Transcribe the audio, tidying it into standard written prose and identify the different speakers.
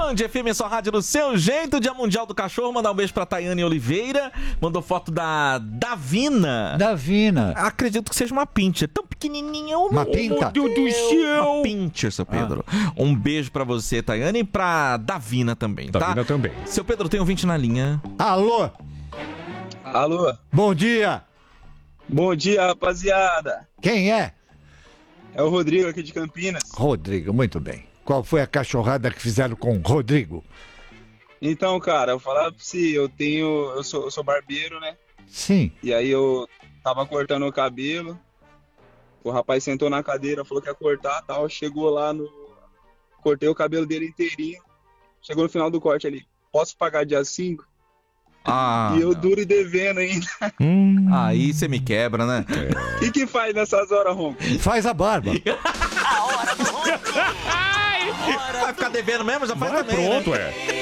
Speaker 1: Band FM, sua rádio do seu jeito. Dia Mundial do Cachorro. Mandar um beijo pra Tayane Oliveira. Mandou foto da Davina. Acredito que seja uma pincher. Tão pequenininha.
Speaker 2: Uma pinta?
Speaker 1: Meu Deus do céu. Uma pincher, seu Pedro. Um beijo pra você, Tayane, e pra Davina também, tá?
Speaker 3: Davina também.
Speaker 1: Seu Pedro, tem um ouvinte na linha.
Speaker 2: Alô? Bom dia.
Speaker 4: Bom dia, rapaziada.
Speaker 2: Quem é?
Speaker 4: É o Rodrigo aqui de Campinas.
Speaker 2: Rodrigo, muito bem. Qual foi a cachorrada que fizeram com o Rodrigo?
Speaker 4: Então, cara, eu falava pra você, eu sou barbeiro, né?
Speaker 2: Sim.
Speaker 4: E aí eu tava cortando o cabelo. O rapaz sentou na cadeira, falou que ia cortar e tal. Chegou lá cortei o cabelo dele inteirinho. Chegou no final do corte ali. Posso pagar dia 5? E eu duro e devendo ainda.
Speaker 1: Aí você me quebra, né?
Speaker 4: O que faz nessas horas, Ronco?
Speaker 2: Faz a barba.
Speaker 1: Vai ficar devendo mesmo? Já faz também,
Speaker 3: Pronto,
Speaker 1: né?